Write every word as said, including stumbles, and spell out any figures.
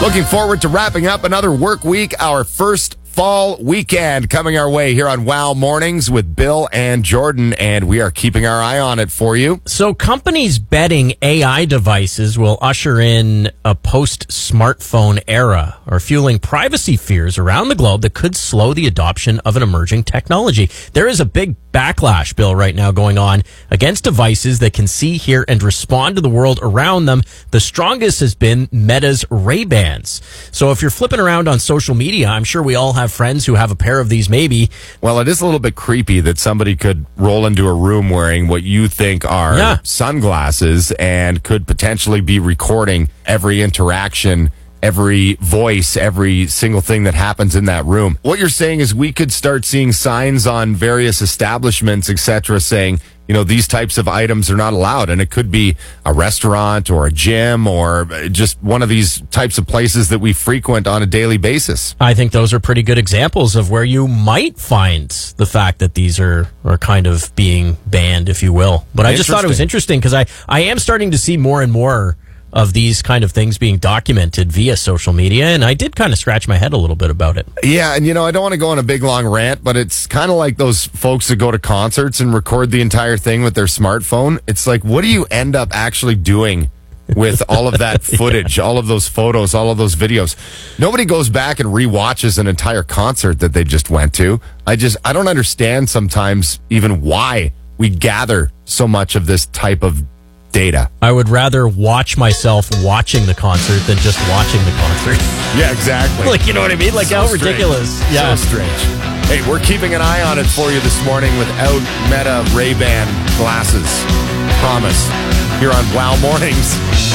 Looking forward to wrapping up another work week, our first fall weekend coming our way here on Wow Mornings with Bill and Jordan, and we are keeping our eye on it for you. So companies betting A I devices will usher in a post-smartphone era, or fueling privacy fears around the globe that could slow the adoption of an emerging technology. There is a big backlash, Bill, right now going on against devices that can see, hear, and respond to the world around them. The strongest has been Meta's Ray-Bans. So if you're flipping around on social media, I'm sure we all have friends who have a pair of these maybe. Well, it is a little bit creepy that somebody could roll into a room wearing what you think are Yeah. sunglasses and could potentially be recording every interaction, every voice, every single thing that happens in that room. What you're saying is we could start seeing signs on various establishments, et cetera, saying, you know, these types of items are not allowed. And it could be a restaurant or a gym or just one of these types of places that we frequent on a daily basis. I think those are pretty good examples of where you might find the fact that these are, are kind of being banned, if you will. But I just thought it was interesting because I, I am starting to see more and more of these kind of things being documented via social media, and I did kind of scratch my head a little bit about it. Yeah, and you know, I don't want to go on a big long rant, but it's kind of like those folks that go to concerts and record the entire thing with their smartphone. It's like, what do you end up actually doing with all of that footage, yeah. all of those photos, all of those videos? Nobody goes back and rewatches an entire concert that they just went to. I just, I don't understand sometimes even why we gather so much of this type of data. I would rather watch myself watching the concert than just watching the concert. Yeah, exactly. Like, you know what I mean? Like, so how strange. ridiculous. Yeah. So strange. Hey, we're keeping an eye on it for you this morning without Meta Ray-Ban glasses. Promise. Here on Wow Mornings.